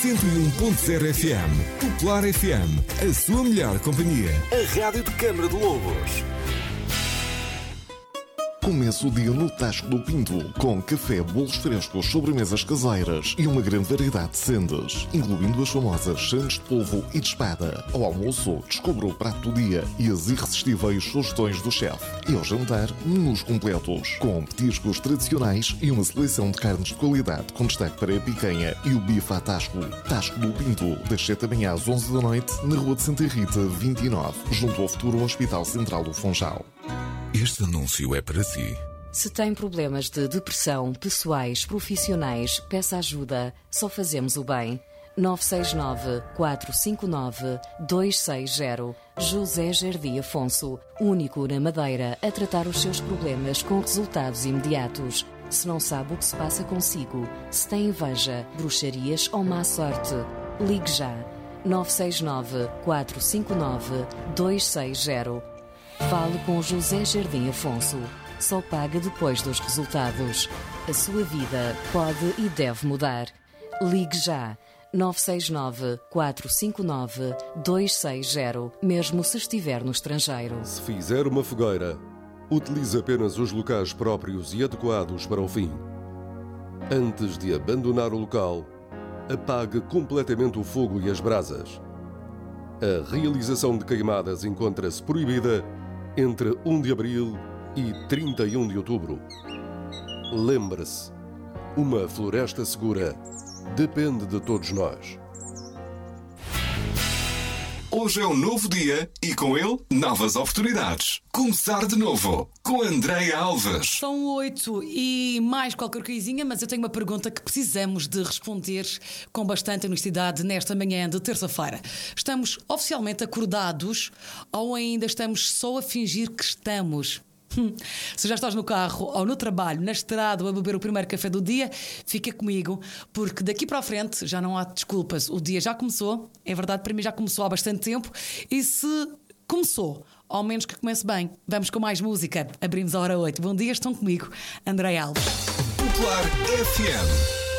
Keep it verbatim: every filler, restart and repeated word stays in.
cento e um ponto zero F M. Popular F M, a sua melhor companhia. A rádio de Câmara de Lobos. Começa o dia no Tasco do Pinto, com café, bolos frescos, sobremesas caseiras e uma grande variedade de sendas, incluindo as famosas sandes de polvo e de espada. Ao almoço, descubra o prato do dia e as irresistíveis sugestões do chefe. E ao jantar, menus completos, com petiscos tradicionais e uma seleção de carnes de qualidade, com destaque para a picanha e o bife à Tasco. Tasco do Pinto, das sete da manhã às onze da noite, na Rua de Santa Rita, vinte e nove, junto ao futuro Hospital Central do Funchal. Este anúncio é para si. Se tem problemas de depressão, pessoais, profissionais, peça ajuda. Só fazemos o bem. nove seis nove, quatro cinco nove, dois seis zero. José Jardim Afonso, único na Madeira a tratar os seus problemas com resultados imediatos. Se não sabe o que se passa consigo, se tem inveja, bruxarias ou má sorte, ligue já. nove seis nove, quatro cinco nove, dois seis zero. Fale com José Jardim Afonso. Só paga depois dos resultados. A sua vida pode e deve mudar. Ligue já. nove seis nove, quatro cinco nove, dois seis zero, mesmo se estiver no estrangeiro. Se fizer uma fogueira, utilize apenas os locais próprios e adequados para o fim. Antes de abandonar o local, apague completamente o fogo e as brasas. A realização de queimadas encontra-se proibida entre um de abril e trinta e um de outubro. Lembre-se, uma floresta segura depende de todos nós. Hoje é um novo dia e com ele novas oportunidades. Começar de novo com Andréia Alves. São oito e mais qualquer coisinha, mas eu tenho uma pergunta que precisamos de responder com bastante honestidade nesta manhã de terça-feira. Estamos oficialmente acordados ou ainda estamos só a fingir que estamos? Hum. Se já estás no carro ou no trabalho, na estrada ou a beber o primeiro café do dia, fica comigo, porque daqui para a frente já não há desculpas. O dia já começou, é verdade, para mim já começou há bastante tempo, e se começou, ao menos que comece bem. Vamos com mais música. Abrimos a hora oito. Bom dia, estão comigo, Andréia Alves. Popular F M.